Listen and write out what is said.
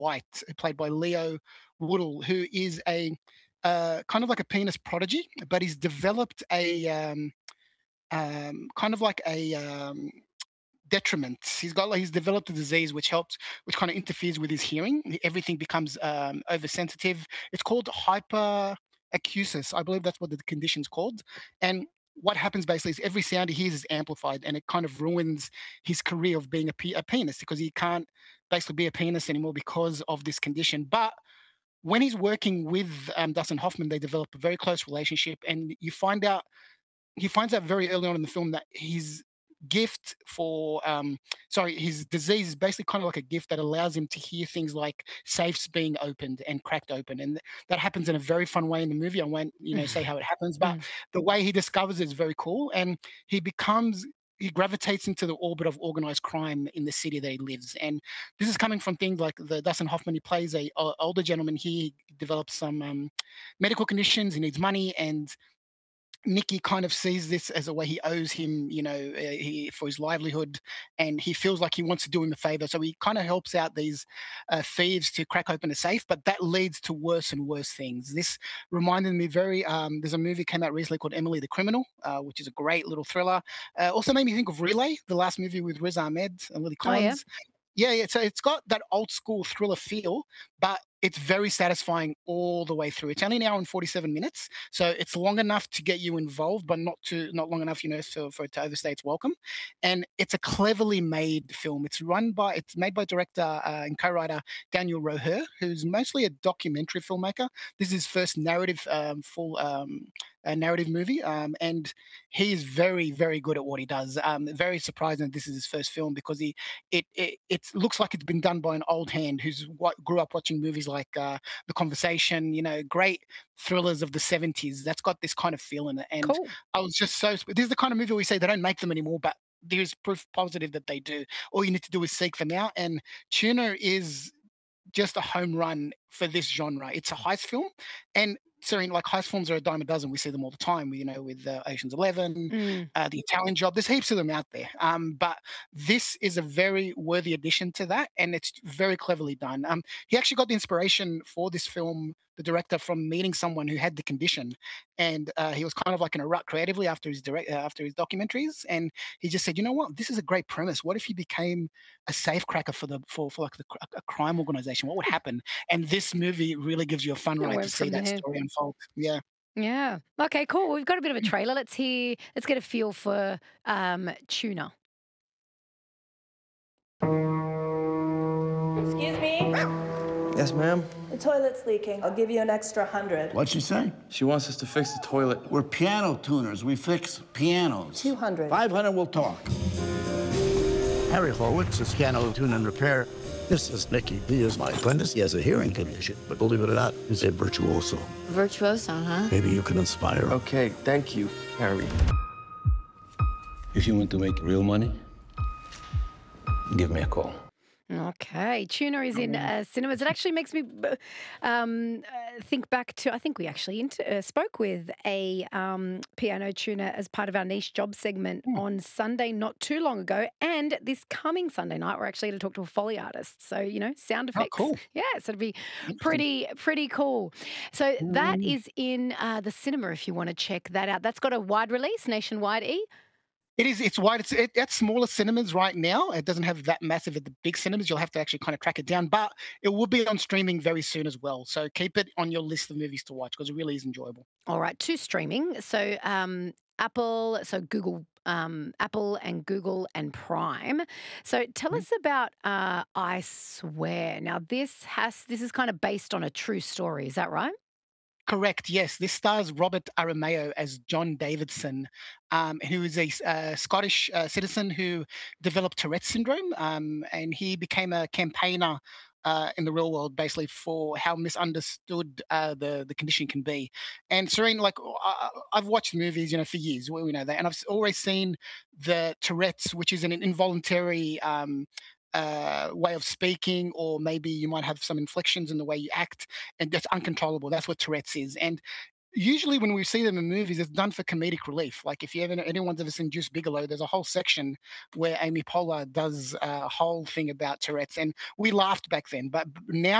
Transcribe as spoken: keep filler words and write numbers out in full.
White, played by Leo Woodall, who is a uh, kind of like a penis prodigy, but he's developed a um, um, kind of like a um, detriment. He's got like he's developed a disease which helps, which kind of interferes with his hearing. Everything becomes um, oversensitive. It's called hyperacusis. I believe that's what the condition's called. And what happens basically is every sound he hears is amplified, and it kind of ruins his career of being a, pe- a penis because he can't basically be a penis anymore because of this condition. But when he's working with um, Dustin Hoffman, they develop a very close relationship, and you find out he finds out very early on in the film that his gift for um sorry his disease is basically kind of like a gift that allows him to hear things like safes being opened and cracked open, and that happens in a very fun way in the movie. I won't you know say how it happens, but Mm. the way he discovers it is very cool, and he becomes he gravitates into the orbit of organized crime in the city that he lives. And this is coming from things like the Dustin Hoffman. He plays a, a older gentleman. He develops some um, medical conditions. He needs money, and Nicky kind of sees this as a way he owes him, you know, uh, he, for his livelihood, and he feels like he wants to do him a favor. So he kind of helps out these uh, thieves to crack open a safe, but that leads to worse and worse things. This reminded me very. Um, there's a movie came out recently called Emily the Criminal, uh, which is a great little thriller. Uh, also made me think of Relay, the last movie with Riz Ahmed and Lily Oh, yeah. Collins. Yeah, yeah. So it's got that old school thriller feel, but it's very satisfying all the way through. It's only an hour and forty-seven minutes, so it's long enough to get you involved, but not too not long enough, you know, for, for it to overstay its welcome. And it's a cleverly made film. It's run by it's made by director uh, and co-writer Daniel Roher, who's mostly a documentary filmmaker. This is his first narrative um, full um, a narrative movie, um, and he's very very good at what he does. Um, very surprising that this is his first film because he it, it it looks like it's been done by an old hand who's what grew up watching movies like uh, The Conversation, you know, great thrillers of the seventies. That's got this kind of feel in it. And Cool. I was just so, this is the kind of movie we say they don't make them anymore, but there's proof positive that they do. All you need to do is seek them out. And Tuna is just a home run for this genre. It's a heist film, and sorry, like heist films are a dime a dozen. We see them all the time. We, you know, with uh, Ocean's Eleven, Mm. uh, The Italian Job. There's heaps of them out there. Um, but this is a very worthy addition to that, and it's very cleverly done. Um, he actually got the inspiration for this film, the director, from meeting someone who had the condition, and uh, he was kind of like in a rut creatively after his direct uh, after his documentaries, and he just said, you know what, this is a great premise. What if he became a safecracker for the for for like the, a crime organization? What would happen? And this movie really gives you a fun It ride to went see from that there. story unfold. Yeah. Yeah. Okay, cool. We've got a bit of a trailer. Let's hear let's get a feel for um Tuna. Excuse me? Yes, ma'am? The toilet's leaking. I'll give you an extra hundred. What'd she say? She wants us to fix the toilet. We're piano tuners. We fix pianos. Two hundred. Five hundred, we'll talk. Harry Horowitz is piano tune and repair. This is Nicky. He is my apprentice. He has a hearing condition, but believe it or not, he's a virtuoso. Virtuoso, huh? Maybe you can inspire him. Okay, thank you, Harry. If you want to make real money, give me a call. Okay, Tuna is in uh, cinemas. It actually makes me uh, um, uh, think back to, I think we actually inter- uh, spoke with a um, piano tuner as part of our niche job segment on Sunday not too long ago. And this coming Sunday night, we're actually going to talk to a Foley artist. So, you know, sound Oh, effects. cool. Yeah, so it'll be pretty, pretty cool. So that is in uh, the cinema if you want to check that out. That's got a wide release, nationwide, E. It is. It's wide. It's it, at smaller cinemas right now. It doesn't have that massive at the big cinemas. You'll have to actually kind of track it down, but it will be on streaming very soon as well. So keep it on your list of movies to watch because it really is enjoyable. All right, to streaming. So um, Apple, so Google, um, Apple and Google and Prime. So tell us about uh, I Swear. Now this has this is kind of based on a true story. Is that right? Correct. Yes, this stars Robert Aramayo as John Davidson, um, who is a uh, Scottish uh, citizen who developed Tourette's syndrome, um, and he became a campaigner uh, in the real world, basically for how misunderstood uh, the the condition can be. And Serene, like I, I've watched movies, you know, for years. We we know that, and I've always seen the Tourette's, which is an involuntary. Um, uh, way of speaking, or maybe you might have some inflections in the way you act, and that's uncontrollable. That's what Tourette's is. And usually when we see them in movies, it's done for comedic relief. Like if you ever anyone's ever seen Juice Bigelow, there's a whole section where Amy Poehler does a whole thing about Tourette's, and we laughed back then. But now